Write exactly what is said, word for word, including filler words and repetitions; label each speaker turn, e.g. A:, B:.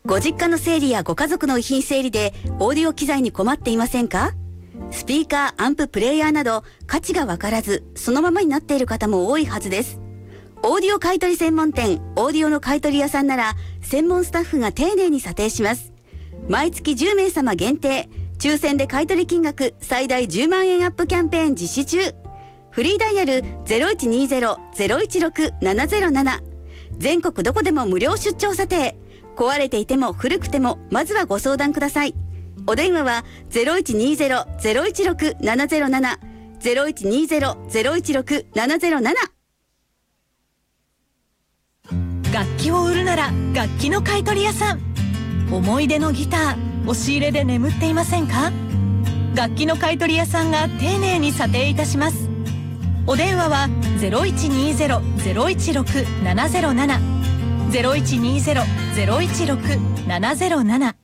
A: ご実家の整理やご家族の遺品整理でオーディオ機材に困っていませんか？スピーカー、アンプ、プレイヤーなど価値がわからずそのままになっている方も多いはずです。オーディオ買取専門店オーディオの買取屋さんなら専門スタッフが丁寧に査定します。毎月じゅうめいさま限定抽選で買取金額最大じゅうまんえんアップキャンペーン実施中。フリーダイヤル ゼロいちにゼロ ゼロいちろく ななゼロなな。全国どこでも無料出張査定。壊れていても古くてもまずはご相談ください。お電話は ゼロいちにゼロ ゼロいちろく ななゼロなな ゼロいちにゼロ ゼロいちろく ななゼロなな。
B: 楽器を売るなら楽器の買取屋さん。思い出のギター押し入れで眠っていませんか？楽器の買取屋さんが丁寧に査定いたします。お電話は ゼロいちにゼロ ゼロいちろく ななゼロなな ゼロいちにゼロ ゼロいちろく ななゼロなな。